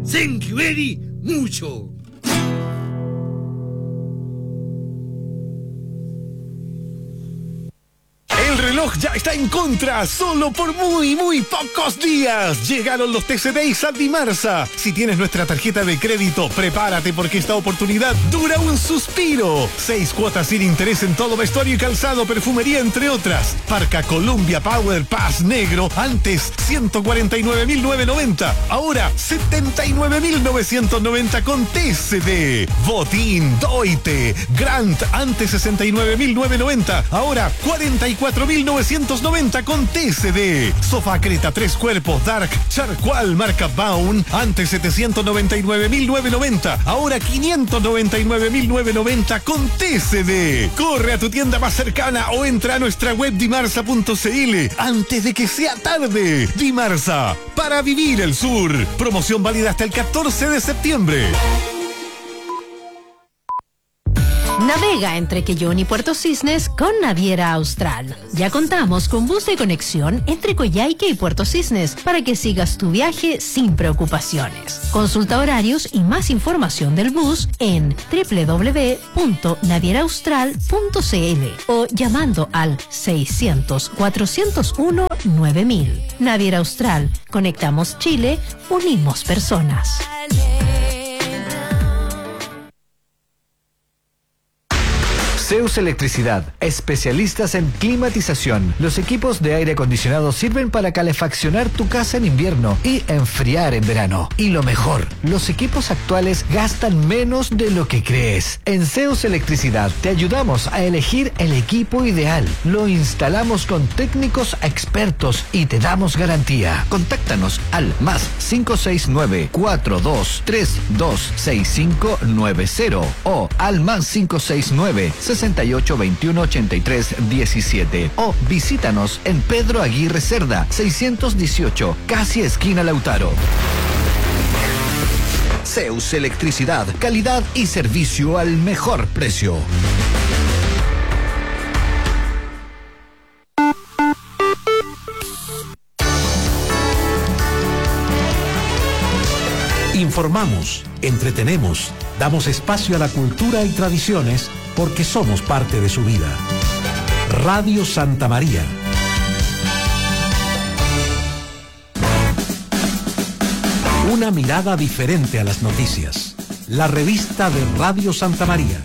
Thank you very mucho. El reloj ya está en contra, solo por muy pocos días. Llegaron los TC Days a Dimarsa. Si tienes nuestra tarjeta de crédito, prepárate porque esta oportunidad dura un suspiro. 6 cuotas sin interés en todo vestuario y calzado, perfumería, entre otras. Parca Columbia Power Pass negro, antes 149.990, ahora 79.990 con TCD. Botín, Doite, Grant, antes 69.990, ahora 44.990 con TCD. Sofá Creta 3 cuerpos Dark Charcual marca Baum, antes 799.990, ahora 599.990 con TCD. Corre a tu tienda más cercana o entra a nuestra web dimarsa.cl antes de que sea tarde. Dimarsa, para vivir el sur. Promoción válida hasta el 14 de septiembre. Navega entre Quellón y Puerto Cisnes con Naviera Austral. Ya contamos con bus de conexión entre Coyhaique y Puerto Cisnes para que sigas tu viaje sin preocupaciones. Consulta horarios y más información del bus en www.navieraaustral.cl o llamando al 600-401-9000. Naviera Austral. Conectamos Chile, unimos personas. Zeus Electricidad, especialistas en climatización. Los equipos de aire acondicionado sirven para calefaccionar tu casa en invierno y enfriar en verano. Y lo mejor, los equipos actuales gastan menos de lo que crees. En Zeus Electricidad te ayudamos a elegir el equipo ideal. Lo instalamos con técnicos expertos y te damos garantía. Contáctanos al +569 42326590 o al +569 68218317 o visítanos en Pedro Aguirre Cerda 618, casi esquina Lautaro. Zeus Electricidad, calidad y servicio al mejor precio. Informamos, entretenemos, damos espacio a la cultura y tradiciones porque somos parte de su vida. Radio Santa María. Una mirada diferente a las noticias. La revista de Radio Santa María.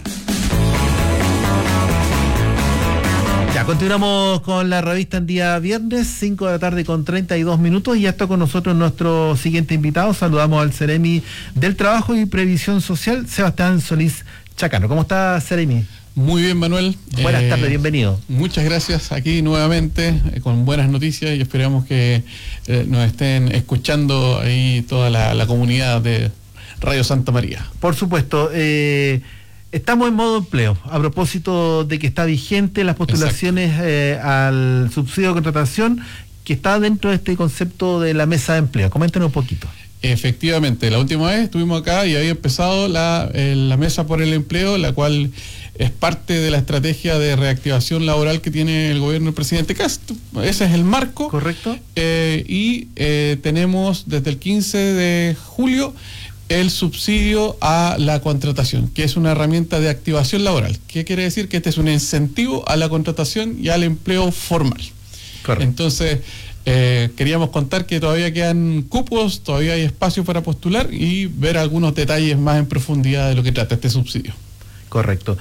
Ya, continuamos con la revista en día viernes, 5 de la tarde con 32 minutos, y ya está con nosotros nuestro siguiente invitado. Saludamos al Ceremi del Trabajo y Previsión Social, Sebastián Solís Chacano. ¿Cómo está, Ceremi? Muy bien, Manuel. Buenas tardes, bienvenido. Muchas gracias, aquí nuevamente con buenas noticias y esperamos que nos estén escuchando ahí toda la comunidad de Radio Santa María. Por supuesto, estamos en modo empleo, a propósito de que está vigente las postulaciones al subsidio de contratación que está dentro de este concepto de la mesa de empleo. Coméntenos un poquito. Efectivamente, la última vez estuvimos acá y había empezado la mesa por el empleo, la cual es parte de la estrategia de reactivación laboral que tiene el gobierno del presidente Castro. Ese es el marco. Correcto. Y tenemos desde el 15 de julio el subsidio a la contratación, que es una herramienta de activación laboral. ¿Qué quiere decir? Que este es un incentivo a la contratación y al empleo formal. Correcto. Entonces, queríamos contar que todavía quedan cupos, todavía hay espacio para postular y ver algunos detalles más en profundidad de lo que trata este subsidio. Correcto.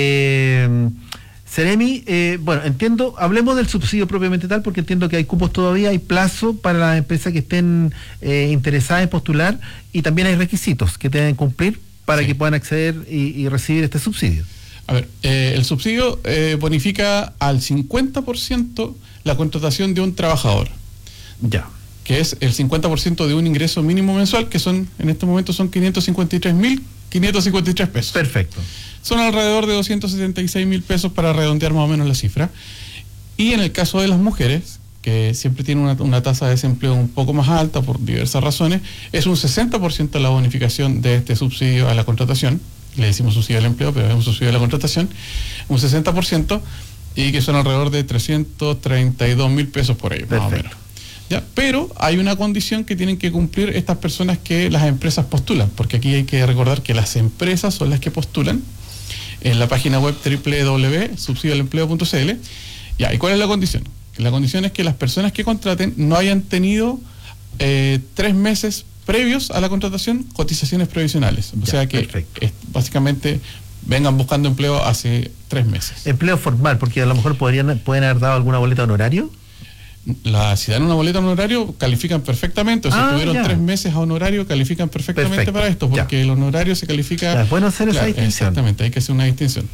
Ceremi, bueno, entiendo, hablemos del subsidio propiamente tal, porque entiendo que hay cupos todavía, hay plazo para las empresas que estén interesadas en postular, y también hay requisitos que deben cumplir para que puedan acceder y recibir este subsidio. A ver, el subsidio bonifica al 50% la contratación de un trabajador. Ya. Que es el 50% de un ingreso mínimo mensual, que son, en este momento son 553.553 pesos. Perfecto. Son alrededor de 276.000 pesos para redondear más o menos la cifra. Y en el caso de las mujeres, que siempre tienen una tasa de desempleo un poco más alta por diversas razones, es un 60% la bonificación de este subsidio a la contratación. Le decimos subsidio al empleo, pero es un subsidio a la contratación. Un 60%, y que son alrededor de 332.000 pesos por ahí, más o menos. ¿ya? Pero hay una condición que tienen que cumplir estas personas que las empresas postulan, porque aquí hay que recordar que las empresas son las que postulan en la página web www.subsidioalempleo.cl. ¿Y cuál es la condición? La condición es que las personas que contraten no hayan tenido 3 meses previos a la contratación cotizaciones previsionales. O sea que básicamente vengan buscando empleo hace 3 meses. Empleo formal, porque a lo mejor pueden haber dado alguna boleta de honorario. Si dan una boleta de honorario, califican perfectamente. O si tuvieron 3 meses a honorario, califican perfectamente para esto, porque el honorario se califica. Es bueno hacer esa distinción. Exactamente, hay que hacer una distinción.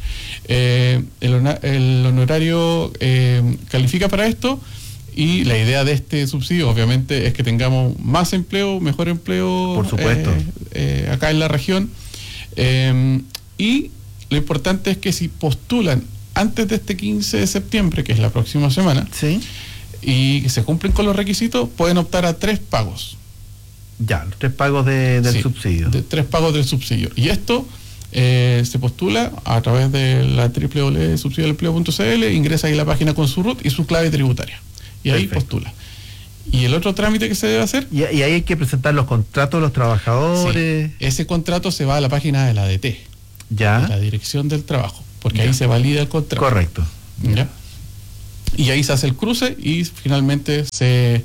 El honorario califica para esto, y la idea de este subsidio, obviamente, es que tengamos más empleo, mejor empleo. Por supuesto. Acá en la región. Y lo importante es que si postulan antes de este 15 de septiembre, que es la próxima semana, sí, y que se cumplen con los requisitos, pueden optar a 3 pagos. Ya, los 3 pagos del subsidio. 3 pagos del subsidio. Y esto se postula a través de la www.subsidioalempleo.cl, ingresa ahí la página con su RUT y su clave tributaria. Y ahí postula. Y el otro trámite que se debe hacer... Y ahí hay que presentar los contratos de los trabajadores. Sí, ese contrato se va a la página de la ADT. Ya. De la Dirección del Trabajo. Porque ahí se valida el contrato. Correcto. ¿Ya? Y ahí se hace el cruce y finalmente se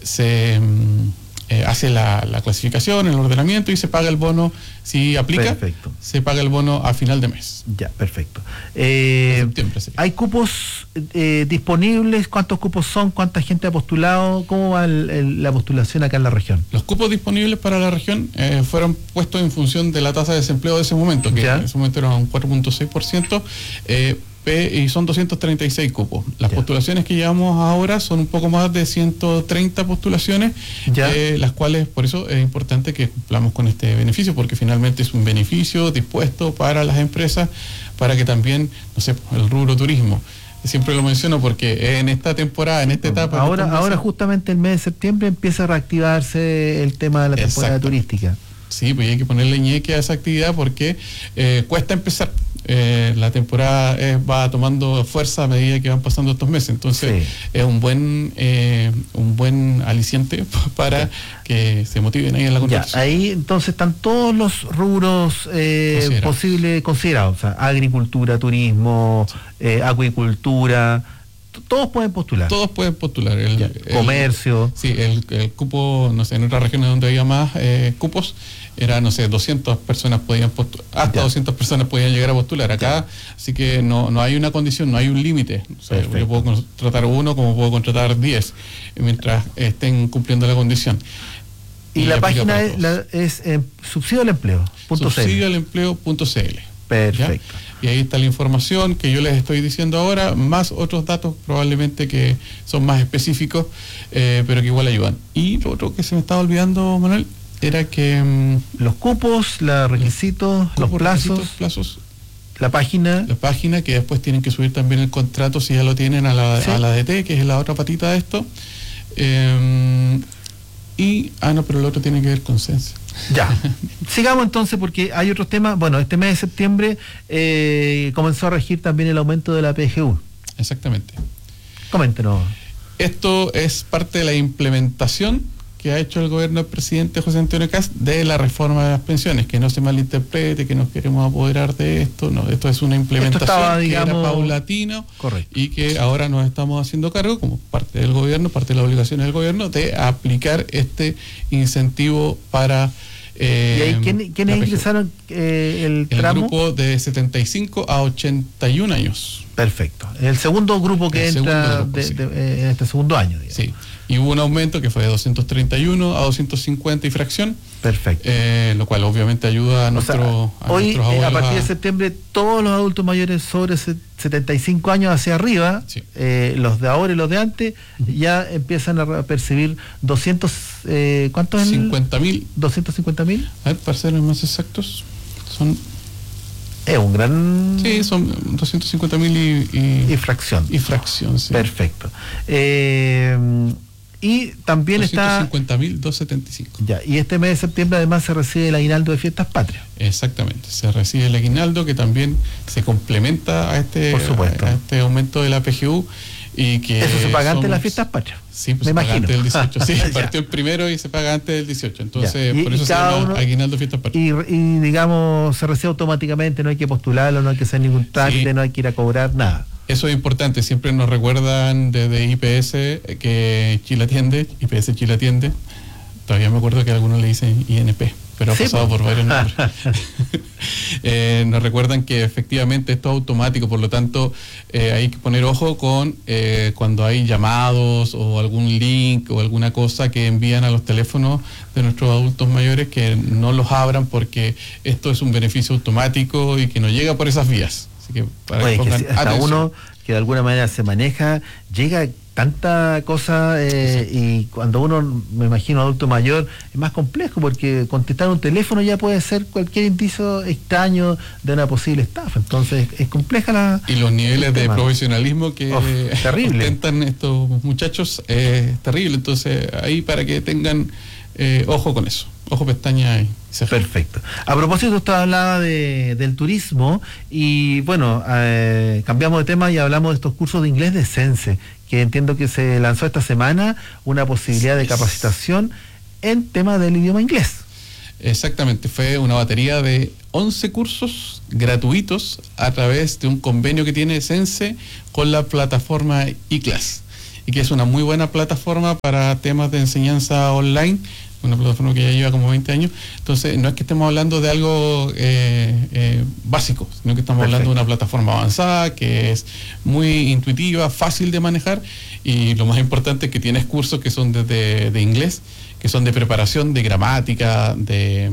hace la clasificación, el ordenamiento, y se paga el bono. Si aplica, se paga el bono a final de mes. Ya, perfecto. ¿Hay cupos disponibles? ¿Cuántos cupos son? ¿Cuánta gente ha postulado? ¿Cómo va la postulación acá en la región? Los cupos disponibles para la región fueron puestos en función de la tasa de desempleo de ese momento, que en ese momento era un 4.6%. Y son 236 cupos. Las postulaciones que llevamos ahora son un poco más de 130 postulaciones, las cuales, por eso es importante que cumplamos con este beneficio, porque finalmente es un beneficio dispuesto para las empresas, para que también, no sé, el rubro turismo, siempre lo menciono porque en esta temporada, en esta etapa... Ahora justamente el mes de septiembre empieza a reactivarse el tema de la temporada turística. Sí, pues hay que ponerle ñeque a esa actividad porque cuesta empezar. La temporada va tomando fuerza a medida que van pasando estos meses, entonces es un buen aliciente para que se motiven ahí en la contratación. Ahí entonces están todos los rubros posibles considerados, o sea, agricultura, turismo, acuicultura. Todos pueden postular. Todos pueden postular. Comercio. El cupo, no sé, en otras regiones donde había más cupos, era, no sé, 200 personas podían postular, hasta 200 personas podían llegar a postular. Acá, así que no hay una condición, no hay un límite. O sea, yo puedo contratar 1 como puedo contratar 10, mientras estén cumpliendo la condición. Y la página es subsidioalempleo.cl. Subsidioalempleo.cl. Perfecto. Y ahí está la información que yo les estoy diciendo ahora, más otros datos probablemente que son más específicos, pero que igual ayudan. Y lo otro que se me estaba olvidando, Manuel, era que... los cupos, los requisitos, los plazos. La página que después tienen que subir también el contrato, si ya lo tienen, a la ADT, que es la otra patita de esto. Pero el otro tiene que ver con Censa. Ya, sigamos entonces porque hay otros temas. Bueno, este mes de septiembre comenzó a regir también el aumento de la PGU. Exactamente. Coméntenos. Esto es parte de la implementación que ha hecho el gobierno del presidente José Antonio Kast de la reforma de las pensiones, que no se malinterprete, que nos queremos apoderar de esto. No, esto es una implementación que era paulatino, y que ahora nos estamos haciendo cargo como parte del gobierno, parte de las obligaciones del gobierno, de aplicar este incentivo para... ¿Y ahí quiénes ingresaron el tramo? El grupo de 75 a 81 años. Perfecto. El segundo grupo que entra en este segundo año, digamos. Sí. Y hubo un aumento que fue de 231 a 250 y fracción. Perfecto. Lo cual obviamente ayuda a nuestros hoy, a partir de septiembre, todos los adultos mayores sobre 75 años hacia arriba, los de ahora y los de antes, ya empiezan a percibir 200... ¿cuántos? 50.000. 250.000. A ver, para ser más exactos, son... Es un gran... Sí, son 250.000 y fracción. Y fracción, sí. Perfecto. Y también 250.275. Ya, y este mes de septiembre además se recibe el aguinaldo de Fiestas Patrias. Exactamente, se recibe el aguinaldo que también se complementa a este aumento de la PGU, Y que eso se paga antes de las fiestas patrias. Sí, pues me se paga imagino. antes del 18. Sí, Ya. partió el primero y se paga antes del 18. Entonces, Ya. por eso se llama aguinaldo fiestas patrias. Y digamos, se recibe automáticamente, no hay que postularlo, no hay que hacer ningún trámite, Sí. no hay que ir a cobrar, nada. Eso es importante, siempre nos recuerdan desde IPS que Chile atiende, IPS Chile atiende. Todavía me acuerdo que algunos le dicen INP, pero ha Sí, pasado pues. por varios nombres. Nos recuerdan que efectivamente esto es automático, por lo tanto hay que poner ojo con cuando hay llamados o algún link o alguna cosa que envían a los teléfonos de nuestros adultos mayores, que no los abran porque esto es un beneficio automático y que no llega por esas vías. Así que para Oye, que que pongan si hasta atención. uno que de alguna manera se maneja, llega tanta cosa y cuando uno, me imagino, adulto mayor, es más complejo porque contestar un teléfono ya puede ser cualquier indicio extraño de una posible estafa. Entonces es compleja la... Y los niveles el de tema. profesionalismo que terrible. ostentan estos muchachos es terrible. Entonces, ahí para que tengan ojo con eso. Ojo, pestaña y ceja. Perfecto. A propósito, usted hablaba del turismo y bueno, cambiamos de tema y hablamos de estos cursos de inglés de Sense, que entiendo que se lanzó esta semana una posibilidad de capacitación en tema del idioma inglés. Exactamente, fue una batería de 11 cursos gratuitos a través de un convenio que tiene Sense con la plataforma eClass, y que es una muy buena plataforma para temas de enseñanza online, una plataforma que ya lleva como 20 años. Entonces, no es que estemos hablando de algo básico, sino que estamos hablando de una plataforma avanzada que es muy intuitiva, fácil de manejar, y lo más importante es que tienes cursos que son de inglés, que son de preparación, de gramática, de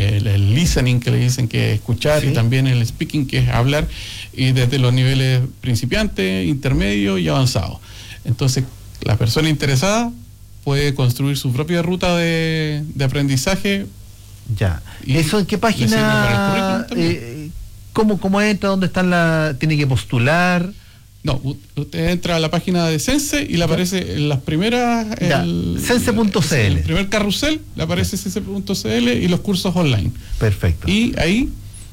el listening, que le dicen que es escuchar, Sí. y también el speaking, que es hablar, y desde los niveles principiante, intermedio y avanzado. Entonces, la persona interesada puede construir su propia ruta de aprendizaje. Ya. Y ¿Eso en qué le sirve para el página? currículum también. ¿Cómo entra? ¿Dónde están tiene que postular? No, usted entra a la página de Sense y le aparece en las primeras... Ya, sense.cl. El primer carrusel le aparece sense.cl y los cursos online. Perfecto. Y ahí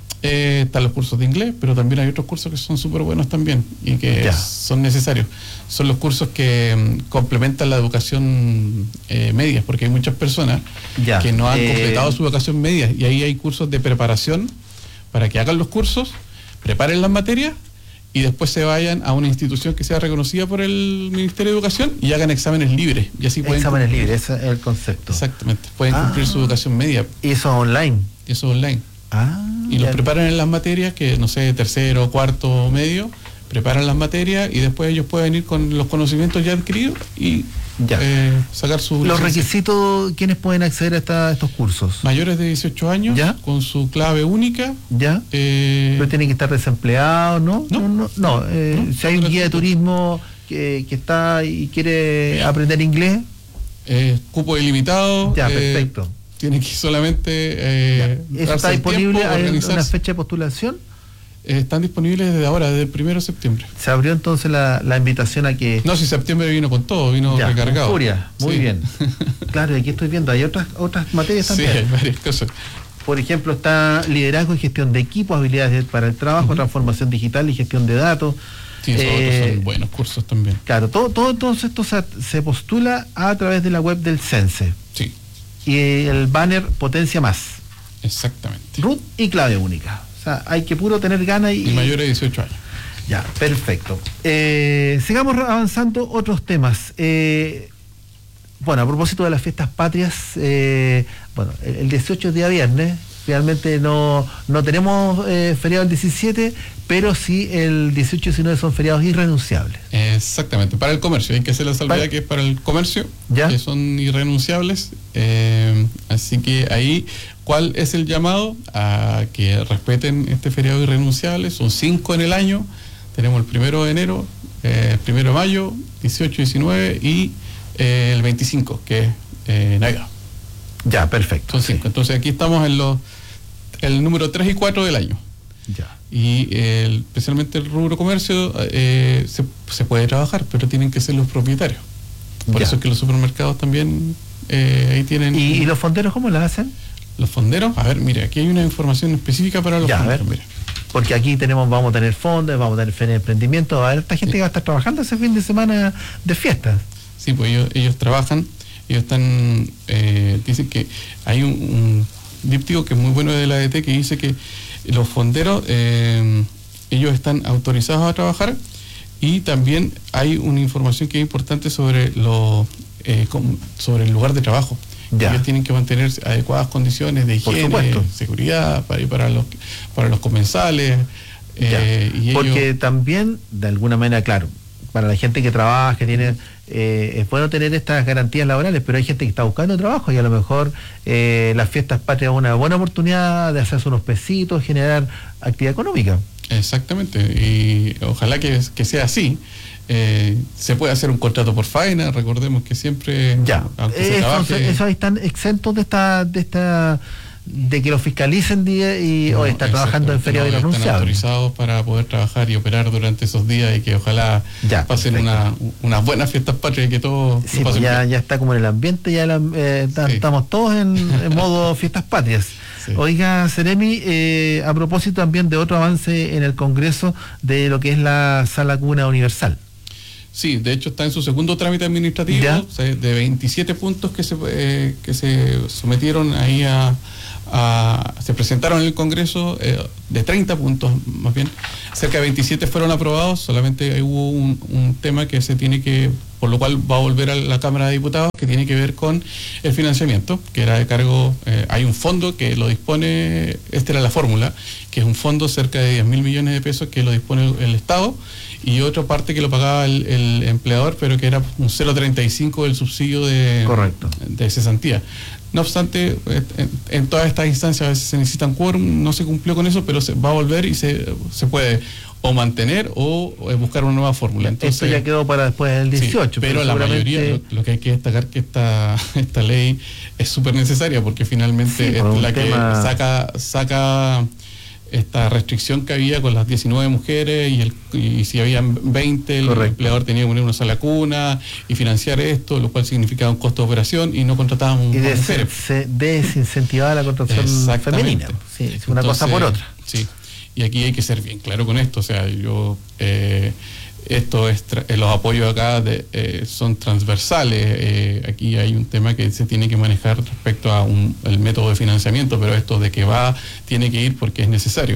están los cursos de inglés, pero también hay otros cursos que son súper buenos también y que Ya. son necesarios. Son los cursos que complementan la educación media, porque hay muchas personas Ya. que no han completado su educación media, y ahí hay cursos de preparación para que hagan los cursos, preparen las materias y después se vayan a una institución que sea reconocida por el Ministerio de Educación y hagan exámenes libres. Y así pueden Exámenes cumplir. libres, ese es el concepto. Exactamente, pueden cumplir su educación media, Y eso online. y eso online. Y los ya. preparan en las materias, que no sé, tercero, cuarto, medio, preparan las materias y después ellos pueden ir con los conocimientos ya adquiridos y Ya. sacar su Los licencia. requisitos, ¿quiénes pueden acceder a estos cursos? Mayores de 18 años, ¿Ya? con su clave única. ¿Ya? Pero tienen que estar desempleados, ¿no? No. No, si hay un guía de turismo que está y quiere aprender inglés, Cupo ilimitado. ya, perfecto. Tiene que solamente Ya. ¿Eso darse está el disponible? tiempo, ¿Hay una organizarse. fecha de postulación? Están disponibles desde ahora, desde el 1 de septiembre. Se abrió entonces la invitación a que... No, si septiembre vino con todo, vino Ya, recargado. con furia, muy Sí. bien. Claro, y aquí estoy viendo, hay otras materias Sí, también. hay varias cosas. Por ejemplo, está liderazgo y gestión de equipos, habilidades para el trabajo, transformación digital y gestión de datos. Sí, esos otros son buenos cursos también. Claro, todo entonces esto se postula a través de la web del Sense. Sí, Y el banner Potencia Más. exactamente. Root y clave única. O sea, hay que puro tener ganas Y mayores de 18 años. Ya, perfecto. Sigamos avanzando otros temas. Bueno, a propósito de las fiestas patrias, bueno, el 18 es día viernes. Realmente no tenemos feriado el 17, pero sí el 18 y 19 son feriados irrenunciables. Exactamente, para el comercio, hay que hacer la salvedad que es para el comercio, ¿Ya? que son irrenunciables. Así que ahí, ¿cuál es el llamado? A que respeten este feriado irrenunciable. Son 5 en el año. Tenemos el 1 de enero, el 1 de mayo, 18, 19 y el 25, que es Navidad. Ya, perfecto. Son 5. Entonces aquí estamos en el número 3 y 4 del año. Ya. Y especialmente el rubro comercio se puede trabajar, pero tienen que ser los propietarios. Por Ya. eso es que los supermercados también ahí tienen... ¿Y los fonderos cómo las hacen? Los fonderos, a ver, mire, aquí hay una información específica para los Ya, a fonderos. ver. Mire. Porque aquí vamos a tener fondos, vamos a tener feria de emprendimiento, va a haber esta gente que va a estar trabajando ese fin de semana de fiestas. Sí, pues ellos trabajan, ellos están, dicen que hay un díptico que es muy bueno de la ADT que dice que los fonderos, ellos están autorizados a trabajar, y también hay una información que es importante sobre sobre el lugar de trabajo. Ellos tienen que mantener adecuadas condiciones de higiene, seguridad para los comensales. Porque también, de alguna manera, claro, para la gente que trabaja, que tiene, es bueno tener estas garantías laborales, pero hay gente que está buscando trabajo y a lo mejor las fiestas patrias es una buena oportunidad de hacerse unos pesitos, generar actividad económica. Exactamente, y ojalá que sea así. Se puede hacer un contrato por faena, recordemos que siempre, aunque se trabaje, esos están exentos de que los fiscalicen y hoy están trabajando en feriado irrenunciable. Están autorizados para poder trabajar y operar durante esos días, y que ojalá pasen unas buenas fiestas patrias y que todo pase ya está como en el ambiente, estamos todos en modo fiestas patrias. Sí. Oiga, Seremi, a propósito también de otro avance en el Congreso de lo que es la Sala Cuna Universal. Sí, de hecho está en su segundo trámite administrativo, de 27 puntos que se sometieron ahí se presentaron en el Congreso, de 30 puntos más bien, cerca de 27 fueron aprobados, solamente hubo un tema que por lo cual va a volver a la Cámara de Diputados, que tiene que ver con el financiamiento, que era de cargo, hay un fondo que lo dispone, esta era la fórmula, que es un fondo cerca de 10.000 millones de pesos que lo dispone el Estado, y otra parte que lo pagaba el empleador, pero que era un 0,35 del subsidio de cesantía. No obstante, en todas estas instancias a veces se necesitan quórum, no se cumplió con eso, pero se va a volver y se puede o mantener o buscar una nueva fórmula. Entonces, esto ya quedó para después del 18. Sí, pero la mayoría, lo que hay que destacar que esta ley es súper necesaria, porque finalmente es la que saca esta restricción que había con las 19 mujeres y si habían 20, el empleador tenía que poner una sola cuna y financiar esto, lo cual significaba un costo de operación, y no contrataban mujeres. Se desincentivaba la contratación femenina. Sí, entonces, una cosa por otra. Sí, y aquí hay que ser bien claro con esto. O sea, los apoyos acá son transversales. Aquí hay un tema que se tiene que manejar respecto a el método de financiamiento, pero esto de que tiene que ir porque es necesario.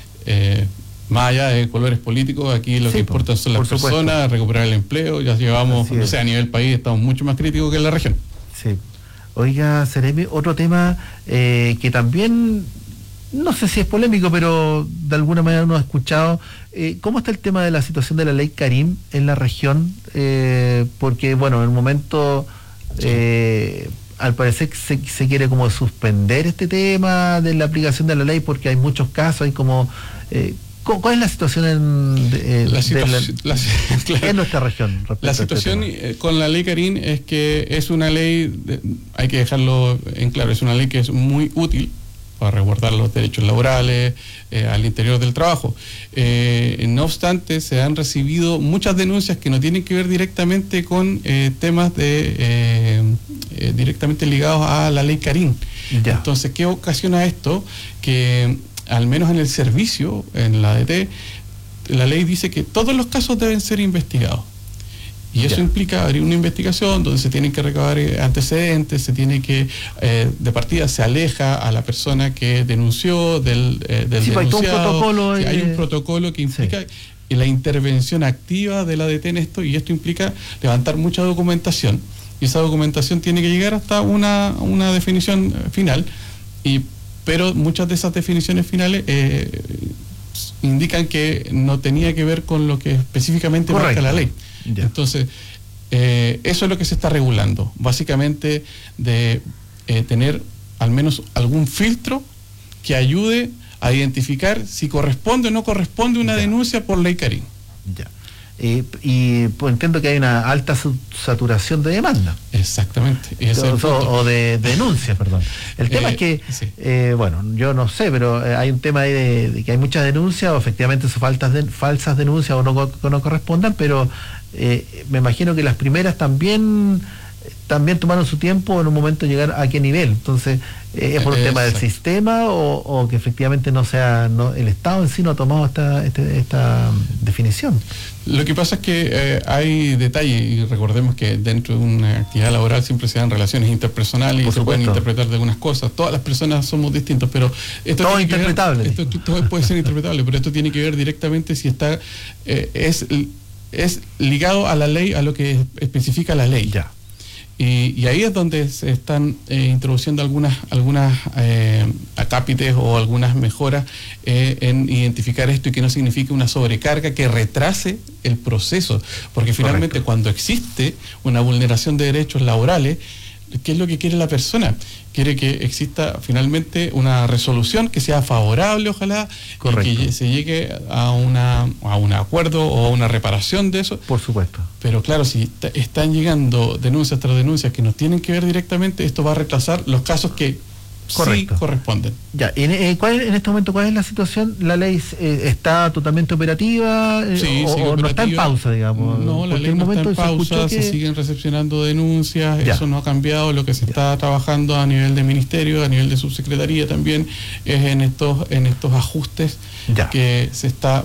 Más allá de colores políticos, aquí lo que importa son las personas, recuperar el empleo. Ya llevamos, a nivel país estamos mucho más críticos que en la región. Sí. Oiga, Seremi, otro tema que también, no sé si es polémico, pero de alguna manera uno ha escuchado, ¿cómo está el tema de la situación de la ley Karim en la región? Porque, bueno, en el momento, al parecer se quiere como suspender este tema de la aplicación de la ley, porque hay muchos casos, hay como... ¿Cuál es la situación en nuestra región? La situación con la ley Karim es que es una ley, hay que dejarlo en claro, es una ley que es muy útil para resguardar los derechos laborales al interior del trabajo. No obstante, se han recibido muchas denuncias que no tienen que ver directamente con temas directamente ligados a la ley Karim. Entonces, ¿qué ocasiona esto? Que al menos en el servicio, en la ADT, la ley dice que todos los casos deben ser investigados. Y eso implica abrir una investigación donde se tienen que recabar antecedentes, se tiene que, de partida, se aleja a la persona que denunció del denunciado. Hay un protocolo que implica la intervención activa de la ADT en esto, y esto implica levantar mucha documentación. Y esa documentación tiene que llegar hasta una definición final, pero muchas de esas definiciones finales indican que no tenía que ver con lo que específicamente marca la ley. Entonces, eso es lo que se está regulando, básicamente de tener al menos algún filtro que ayude a identificar si corresponde o no corresponde una denuncia por ley Karim. Y pues entiendo que hay una alta saturación de demanda. Exactamente. O de denuncias, perdón. El tema es que, bueno, yo no sé, pero hay un tema ahí de que hay muchas denuncias, o efectivamente son falsas denuncias o no correspondan, pero me imagino que las primeras también también tomaron su tiempo en un momento llegar a qué nivel. Entonces, ¿es por un tema del sistema o que efectivamente el Estado en sí no ha tomado esta definición? Lo que pasa es que hay detalles, y recordemos que dentro de una actividad laboral siempre se dan relaciones interpersonales y se pueden interpretar de algunas cosas. Todas las personas somos distintos, pero esto todo es interpretable. Todo puede ser interpretable, pero esto tiene que ver directamente si está es ligado a la ley, a lo que especifica la ley. Ya. Y ahí es donde se están introduciendo algunas acápites o algunas mejoras en identificar esto y que no signifique una sobrecarga que retrase el proceso. Porque finalmente cuando existe una vulneración de derechos laborales, ¿qué es lo que quiere la persona? Quiere que exista finalmente una resolución que sea favorable, ojalá, y que se llegue a un acuerdo o a una reparación de eso. Por supuesto. Pero claro, si están llegando denuncias tras denuncias que no tienen que ver directamente, esto va a retrasar los casos que sí corresponden. Ya, en este momento, ¿cuál es la situación? ¿La ley está totalmente operativa o no está en pausa, digamos? No, la ley no está en pausa, se siguen recepcionando denuncias, eso no ha cambiado. Lo que se está trabajando a nivel de ministerio, a nivel de subsecretaría también, es en estos ajustes que se está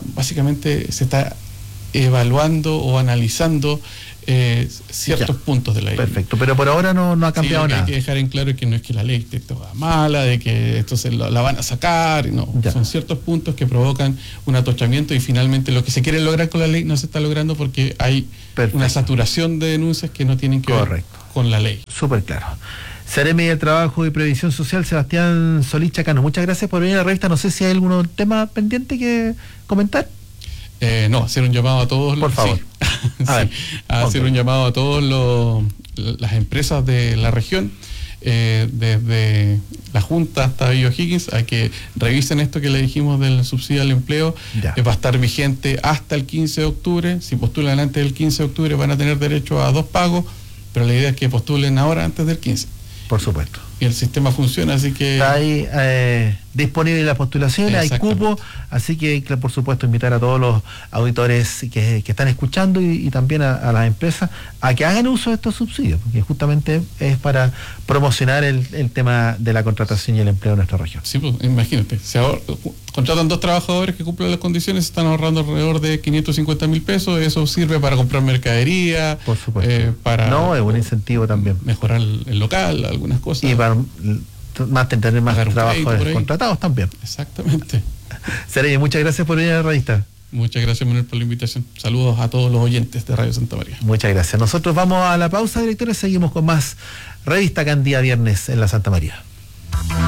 evaluando o analizando ciertos puntos de la ley. Perfecto, pero por ahora no ha cambiado nada. Hay que dejar en claro que no es que la ley esté toda mala, de que esto la van a sacar, no. Son ciertos puntos que provocan un atochamiento y finalmente lo que se quiere lograr con la ley no se está logrando porque hay una saturación de denuncias que no tienen que ver con la ley. Súper claro. Seremi del Trabajo y Previsión Social, Sebastián Solís Chacano, muchas gracias por venir a la revista. No sé si hay algún tema pendiente que comentar. No, hacer un llamado a todos. Por favor. Hacer un llamado a todas las empresas de la región, desde la Junta hasta O'Higgins, a que revisen esto que le dijimos del subsidio al empleo. Va a estar vigente hasta el 15 de octubre. Si postulan antes del 15 de octubre van a tener derecho a 2 pagos, pero la idea es que postulen ahora antes del 15. Por supuesto. Y el sistema funciona, así que... Está ahí disponible la postulación, hay cupo, así que por supuesto invitar a todos los auditores que están escuchando y también a las empresas a que hagan uso de estos subsidios, porque justamente es para promocionar el tema de la contratación y el empleo en nuestra región. Sí, pues imagínate, contratan 2 trabajadores que cumplen las condiciones, se están ahorrando alrededor de 550,000 pesos, eso sirve para comprar mercadería, por supuesto, es un incentivo también. Mejorar el local, algunas cosas. Y para tener más trabajadores contratados también. Exactamente. Seremi, muchas gracias por venir a la revista. Muchas gracias, Manuel, por la invitación. Saludos a todos los oyentes de Radio Santa María. Muchas gracias. Nosotros vamos a la pausa, directores, seguimos con más Revista Candía Viernes en la Santa María.